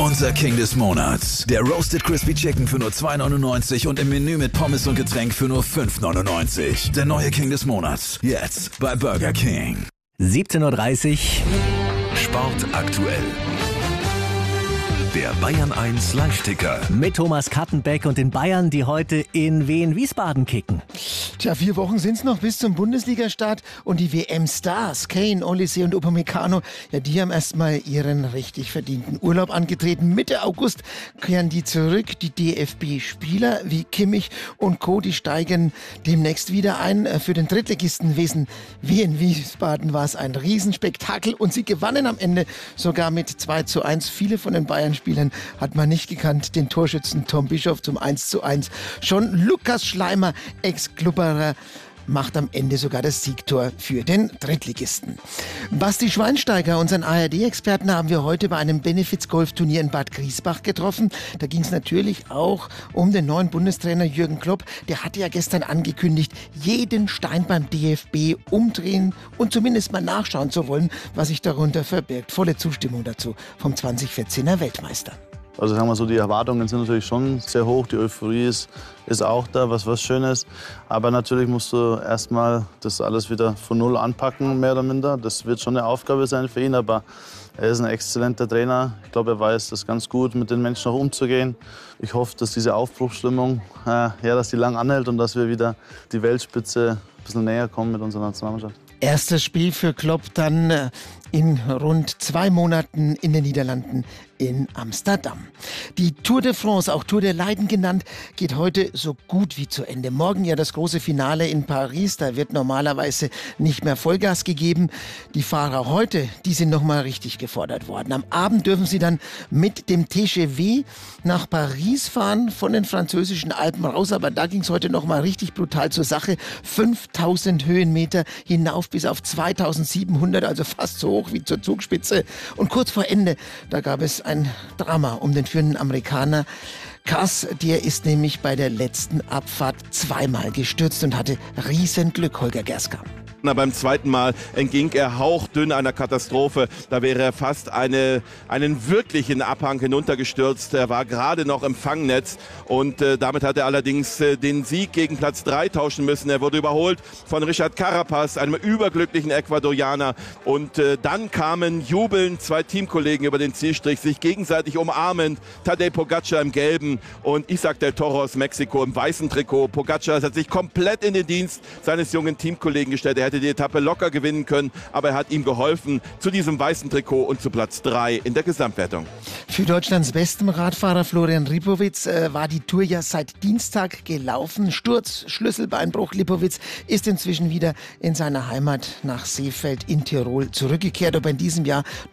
Unser King des Monats. Der Roasted Crispy Chicken für nur 2,99 und im Menü mit Pommes und Getränk für nur 5,99. Der neue King des Monats. Jetzt bei Burger King. 17:30 Uhr. Sport aktuell. Der Bayern 1 Live-Ticker. Mit Thomas Kattenbeck und den Bayern, die heute in Wien-Wiesbaden kicken. Tja, 4 Wochen sind's noch bis zum Bundesliga-Start und die WM-Stars Kane, Olise und Upamecano, ja, die haben erstmal ihren richtig verdienten Urlaub angetreten. Mitte August kehren die zurück. Die DFB-Spieler wie Kimmich und Co., die steigen demnächst wieder ein. Für den Drittligisten Wien-Wiesbaden war es ein Riesenspektakel und sie gewannen am Ende sogar mit 2:1. Viele von den Bayern-Spielern hat man nicht gekannt. Den Torschützen Tom Bischoff zum 1:1. Schon Lukas Schleimer, Ex-Klubberer, macht am Ende sogar das Siegtor für den Drittligisten. Basti Schweinsteiger, unseren ARD-Experten, haben wir heute bei einem Benefiz-Golf-Turnier in Bad Griesbach getroffen. Da ging es natürlich auch um den neuen Bundestrainer Jürgen Klopp. Der hatte ja gestern angekündigt, jeden Stein beim DFB umdrehen und zumindest mal nachschauen zu wollen, was sich darunter verbirgt. Volle Zustimmung dazu vom 2014er Weltmeister. Also sagen wir so, die Erwartungen sind natürlich schon sehr hoch, die Euphorie ist auch da, was Schönes. Aber natürlich musst du erstmal das alles wieder von Null anpacken, mehr oder minder. Das wird schon eine Aufgabe sein für ihn, aber er ist ein exzellenter Trainer. Ich glaube, er weiß das ganz gut, mit den Menschen auch umzugehen. Ich hoffe, dass diese Aufbruchsstimmung, dass die lang anhält und dass wir wieder die Weltspitze ein bisschen näher kommen mit unserer Nationalmannschaft. Erstes Spiel für Klopp dann in rund 2 Monaten in den Niederlanden in Amsterdam. Die Tour de France, auch Tour der Leiden genannt, geht heute so gut wie zu Ende. Morgen ja das große Finale in Paris, da wird normalerweise nicht mehr Vollgas gegeben. Die Fahrer heute, die sind noch mal richtig gefordert worden. Am Abend dürfen sie dann mit dem TGV nach Paris fahren, von den französischen Alpen raus, aber da ging es heute noch mal richtig brutal zur Sache. 5000 Höhenmeter hinauf bis auf 2700, also fast so hoch wie zur Zugspitze. Und kurz vor Ende, da gab es ein Drama um den führenden Amerikaner. Cass, der ist nämlich bei der letzten Abfahrt zweimal gestürzt und hatte Riesenglück, Holger Gerska. Beim zweiten Mal entging er hauchdünn einer Katastrophe. Da wäre er fast einen wirklichen Abhang hinuntergestürzt. Er war gerade noch im Fangnetz und damit hat er allerdings den Sieg gegen Platz 3 tauschen müssen. Er wurde überholt von Richard Carapaz, einem überglücklichen Ecuadorianer. Und dann kamen jubelnd 2 Teamkollegen über den Zielstrich, sich gegenseitig umarmend. Tadej Pogačar im gelben und Isaac del Toro aus Mexiko im weißen Trikot. Pogačar hat sich komplett in den Dienst seines jungen Teamkollegen gestellt. Er hätte die Etappe locker gewinnen können, aber er hat ihm geholfen zu diesem weißen Trikot und zu Platz 3 in der Gesamtwertung. Für Deutschlands besten Radfahrer Florian Lipowitz war die Tour ja seit Dienstag gelaufen. Sturz, Schlüsselbeinbruch. Lipowitz ist inzwischen wieder in seine Heimat nach Seefeld in Tirol zurückgekehrt. Ob er in diesem Jahr